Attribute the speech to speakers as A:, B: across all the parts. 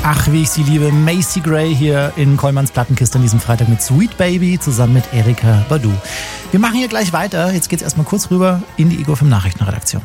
A: Ach, wie ich sie liebe. Macy Gray hier in Kollmanns Plattenkiste an diesem Freitag mit Sweet Baby zusammen mit Erykah Badu. Wir machen hier gleich weiter. Jetzt geht's erstmal kurz rüber in die Ego FM Nachrichtenredaktion.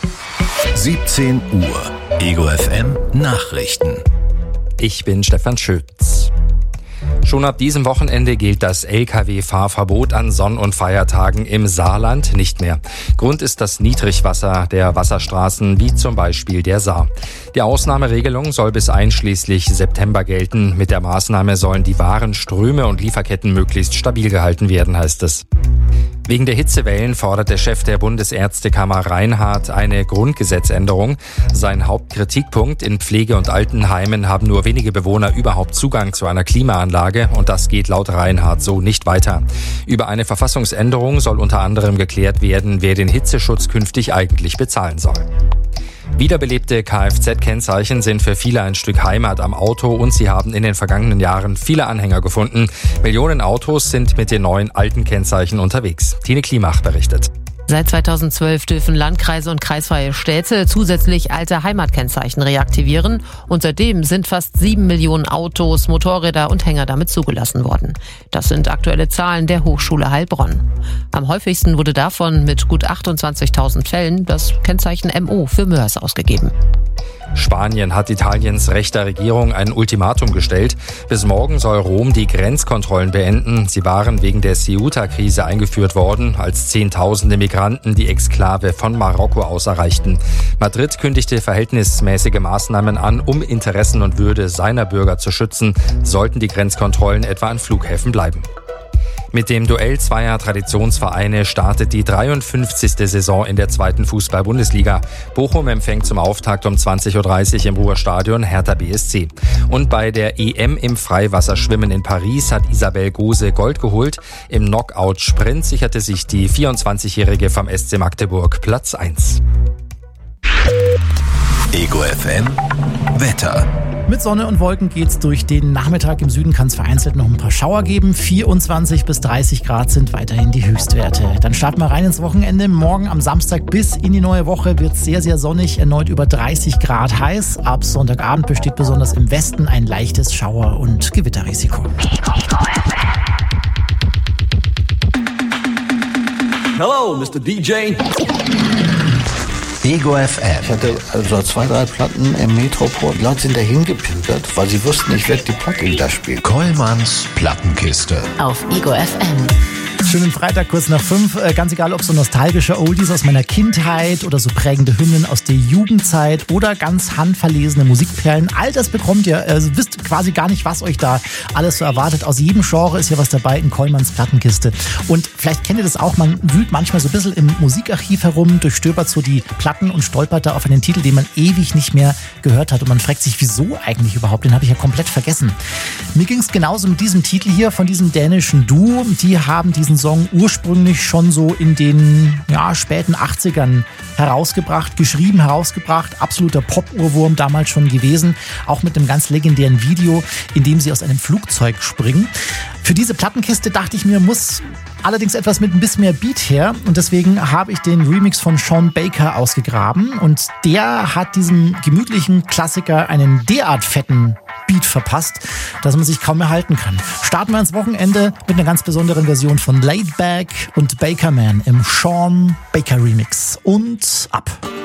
B: 17 Uhr. Ego FM Nachrichten.
C: Ich bin Stefan Schütz. Schon ab diesem Wochenende gilt das Lkw-Fahrverbot an Sonn- und Feiertagen im Saarland nicht mehr. Grund ist das Niedrigwasser der Wasserstraßen, wie zum Beispiel der Saar. Die Ausnahmeregelung soll bis einschließlich September gelten. Mit der Maßnahme sollen die Warenströme und Lieferketten möglichst stabil gehalten werden, heißt es. Wegen der Hitzewellen fordert der Chef der Bundesärztekammer Reinhardt eine Grundgesetzänderung. Sein Hauptkritikpunkt: in Pflege- und Altenheimen haben nur wenige Bewohner überhaupt Zugang zu einer Klimaanlage und das geht laut Reinhardt so nicht weiter. Über eine Verfassungsänderung soll unter anderem geklärt werden, wer den Hitzeschutz künftig eigentlich bezahlen soll. Wiederbelebte Kfz-Kennzeichen sind für viele ein Stück Heimat am Auto und sie haben in den vergangenen Jahren viele Anhänger gefunden. Millionen Autos sind mit den neuen alten Kennzeichen unterwegs. Tine Klimach berichtet.
D: Seit 2012 dürfen Landkreise und kreisfreie Städte zusätzlich alte Heimatkennzeichen reaktivieren und seitdem sind fast 7 Millionen Autos, Motorräder und Hänger damit zugelassen worden. Das sind aktuelle Zahlen der Hochschule Heilbronn. Am häufigsten wurde davon mit gut 28.000 Fällen das Kennzeichen MO für Mörs ausgegeben.
C: Spanien hat Italiens rechter Regierung ein Ultimatum gestellt. Bis morgen soll Rom die Grenzkontrollen beenden. Sie waren wegen der Ceuta-Krise eingeführt worden, als Zehntausende Migranten die Exklave von Marokko aus erreichten. Madrid kündigte verhältnismäßige Maßnahmen an, um Interessen und Würde seiner Bürger zu schützen, sollten die Grenzkontrollen etwa an Flughäfen bleiben. Mit dem Duell zweier Traditionsvereine startet die 53. Saison in der 2. Fußball-Bundesliga. Bochum empfängt zum Auftakt um 20.30 Uhr im Ruhrstadion Hertha BSC. Und bei der EM im Freiwasserschwimmen in Paris hat Isabel Gose Gold geholt. Im Knockout-Sprint sicherte sich die 24-Jährige vom SC Magdeburg Platz 1.
B: Ego FM Wetter.
A: Mit Sonne und Wolken geht's durch den Nachmittag. Im Süden kann es vereinzelt noch ein paar Schauer geben. 24 bis 30 Grad sind weiterhin die Höchstwerte. Dann starten wir rein ins Wochenende. Morgen am Samstag bis in die neue Woche wird es sehr, sehr sonnig. Erneut über 30 Grad heiß. Ab Sonntagabend besteht besonders im Westen ein leichtes Schauer- und Gewitterrisiko.
E: Hello, Mr. DJ.
B: Ego FM.
F: Ich hatte also 2, 3 Platten im Metropol. Die Leute sind dahin gepilgert, weil sie wussten, ich werde die Platte da spielen.
B: Kollmanns Plattenkiste.
D: Auf Ego FM.
A: Schönen Freitag, kurz nach 5. Ganz egal, ob so nostalgische Oldies aus meiner Kindheit oder so prägende Hymnen aus der Jugendzeit oder ganz handverlesene Musikperlen. All das bekommt ihr. Wisst quasi gar nicht, was euch da alles so erwartet. Aus jedem Genre ist ja was dabei in Kollmanns Plattenkiste. Und vielleicht kennt ihr das auch, man wühlt manchmal so ein bisschen im Musikarchiv herum, durchstöbert so die Platten und stolpert da auf einen Titel, den man ewig nicht mehr gehört hat. Und man fragt sich, wieso eigentlich überhaupt? Den habe ich ja komplett vergessen. Mir ging es genauso mit diesem Titel hier von diesem dänischen Duo. Die haben diesen Song ursprünglich schon so in den späten 80ern herausgebracht. Absoluter Pop-Urwurm damals schon gewesen. Auch mit einem ganz legendären Video, in dem sie aus einem Flugzeug springen. Für diese Plattenkiste dachte ich mir, muss allerdings etwas mit ein bisschen mehr Beat her. Und deswegen habe ich den Remix von Sean Baker ausgegraben. Und der hat diesem gemütlichen Klassiker einen derart fetten Beat verpasst, dass man sich kaum mehr halten kann. Starten wir ins Wochenende mit einer ganz besonderen Version von Laid Back und Baker Man im Sean Baker Remix. Und ab!